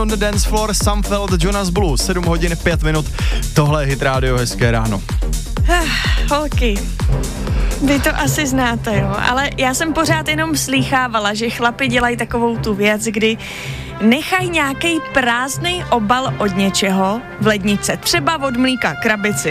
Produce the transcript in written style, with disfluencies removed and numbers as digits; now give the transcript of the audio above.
On the Dance Floor, Sam Feld, Jonas Blue, 7 hodin 5 minut, tohle je Hit Radio, hezké ráno. Holky, vy to asi znáte, jo, ale já jsem pořád jenom slýchávala, že chlapi dělají takovou tu věc, kdy nechají nějaký prázdnej obal od něčeho v ledničce, třeba od mlíka, krabici.